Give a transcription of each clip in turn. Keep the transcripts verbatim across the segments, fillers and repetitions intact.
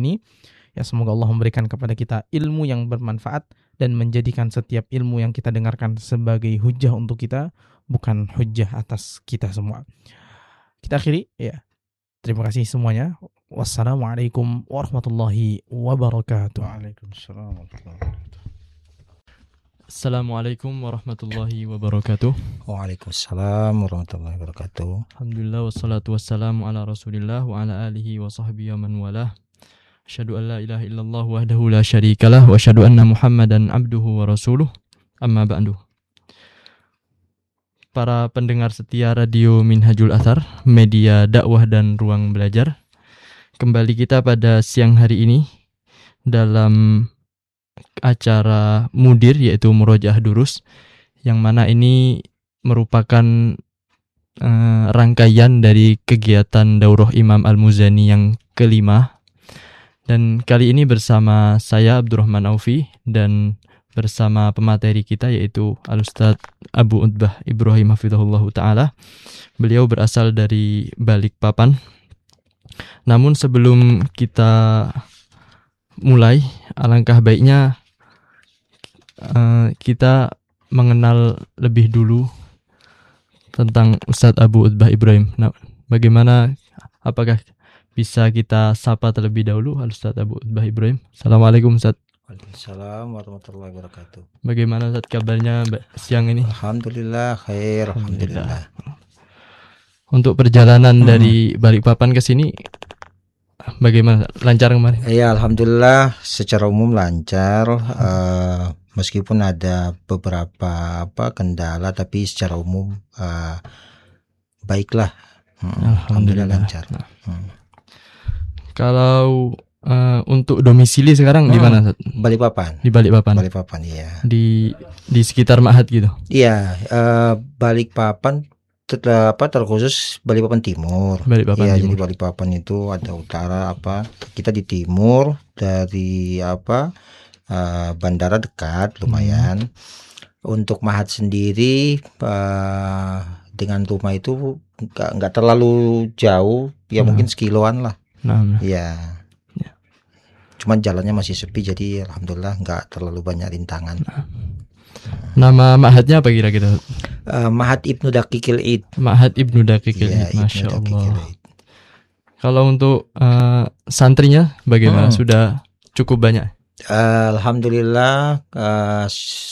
ini. Ya, semoga Allah memberikan kepada kita ilmu yang bermanfaat dan menjadikan setiap ilmu yang kita dengarkan sebagai hujah untuk kita, bukan hujah atas kita semua. Kita akhiri ya. Terima kasih semuanya. Wassalamualaikum warahmatullahi wabarakatuh. Waalaikumsalam warahmatullahi wabarakatuh. Assalamualaikum warahmatullahi wabarakatuh. Waalaikumsalam warahmatullahi wabarakatuh. Alhamdulillah wassalatu wassalamu ala Rasulillah wa ala alihi wa sahbihi wa man walah. Asyhadu an la ilaha illallah wahdahu la syarikalah wa asyhadu anna Muhammadan abduhu wa rasuluh. Amma ba'du. Para pendengar setia Radio Minhajul Athar, media dakwah dan ruang belajar. Kembali kita pada siang hari ini dalam acara Mudir, yaitu Murojaah Durus, yang mana ini merupakan uh, rangkaian dari kegiatan Daurah Imam Al-Muzani yang kelima. Dan kali ini bersama saya Abdurrahman Aufi dan bersama pemateri kita yaitu Al-Ustaz Abu Utbah Ibrahim hafizahullahu ta'ala. Beliau berasal dari Balikpapan. Namun sebelum kita mulai, alangkah baiknya uh, kita mengenal lebih dulu tentang Ustaz Abu Utbah Ibrahim. Nah, bagaimana, apakah bisa kita sapa terlebih dahulu Al-Ustaz Abu Utbah Ibrahim? Assalamualaikum Ustaz. Waalaikumsalam warahmatullahi wabarakatuh. Bagaimana Ustaz kabarnya siang ini? Alhamdulillah khair. Alhamdulillah. Untuk perjalanan hmm. dari Balikpapan ke sini bagaimana? Lancar kemarin? Ya, alhamdulillah secara umum lancar. Uh, meskipun ada beberapa apa kendala, tapi secara umum uh, baiklah. Hmm, alhamdulillah. alhamdulillah lancar. Nah. Hmm. Kalau uh, untuk domisili sekarang hmm, di mana? Balikpapan. Di Balikpapan. Balikpapan, iya. Di di sekitar Ma'had gitu. Iya, uh, Balikpapan ter, apa terkhusus Balikpapan Timur. Balikpapan ya, Timur. Jadi Balikpapan itu ada utara apa? Kita di timur dari apa? Uh, bandara dekat lumayan. Hmm. Untuk Ma'had sendiri uh, dengan rumah itu enggak enggak terlalu jauh, ya hmm. mungkin sekiloan lah. Nah, ya. ya. Cuman jalannya masih sepi, jadi alhamdulillah nggak terlalu banyak rintangan. Nah. Nama ma'hadnya apa kira-kira? Uh, Ma'had Ibnu Daqiqil Id. Ma'had Ibnu Daqiqil Id, ya, Masya Allah. Kalau untuk uh, santrinya bagaimana? Hmm. Sudah cukup banyak? Uh, alhamdulillah uh,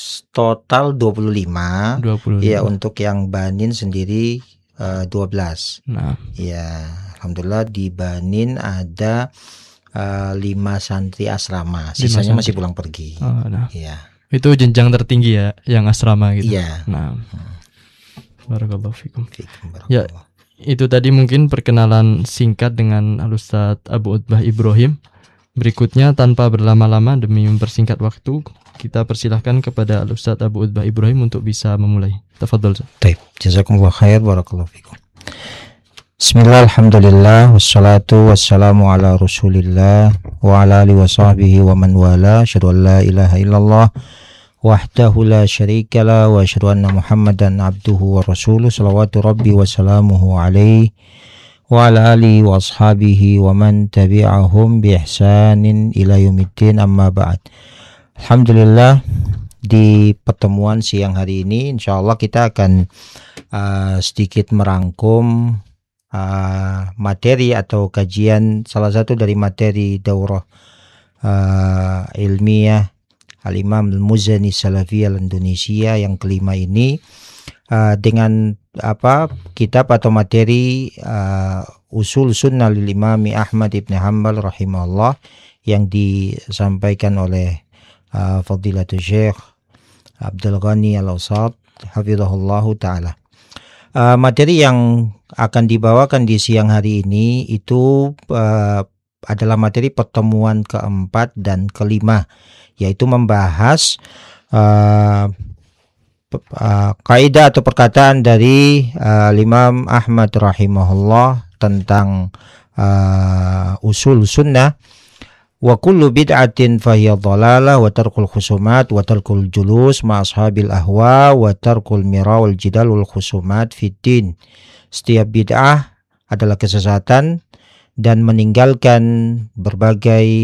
total dua puluh lima. dua puluh lima. Ya, untuk yang Banin sendiri uh, dua belas. Nah. Ya. Alhamdulillah di Banin ada uh, lima santri asrama, sisanya masih pulang pergi. Oh, nah. Ya. Itu jenjang tertinggi ya, yang asrama gitu. Iya. Nah, barakallahu fikum. Fikum, barakallahu. Ya, itu tadi mungkin perkenalan singkat dengan Al-Ustaz Abu Utbah Ibrahim. Berikutnya tanpa berlama-lama demi mempersingkat waktu, kita persilahkan kepada Al-Ustaz Abu Utbah Ibrahim untuk bisa memulai. Tafadhol. Baik, jazakumullah khair, barakallahu fikum. Bismillah, alhamdulillah, wassalatu wassalamu ala rasulillah wa ala alihi wa sahbihi wa man wala. Asyhadu an la ilaha illallah wahdahu la syarika la wa asyhadu anna Muhammadan abduhu wa rasuluh. Salawatu rabbi wa salamuhu alaihi wa ala alihi wa ashabihi wa man tabi'ahum bi ihsanin ila yaumiddin, amma ba'd. Alhamdulillah, di pertemuan siang hari ini insyaallah kita akan uh, sedikit merangkum Uh, materi atau kajian salah satu dari materi daurah uh, ilmiah Al-Imam Al-Muzani Salafiyah Indonesia yang kelima ini uh, dengan apa kitab atau materi uh, Usul Sunnah lil Imami Ahmad ibn Hanbal rahimahullah yang disampaikan oleh uh, Fadilatul Syekh Abdul Ghani Al-Ausad hafizahullahu ta'ala. Uh, materi yang akan dibawakan di siang hari ini itu uh, adalah materi pertemuan keempat dan kelima, yaitu membahas uh, uh, kaidah atau perkataan dari uh, Imam Ahmad rahimahullah tentang uh, usul sunnah. Wa kullu bid'atin fahiya dhalalah wa tarkul khusumat wa tarkul julus ma ashabil ahwa wa tarkul mira wal jidal wal khusumat fid din. Setiap bid'ah adalah kesesatan dan meninggalkan berbagai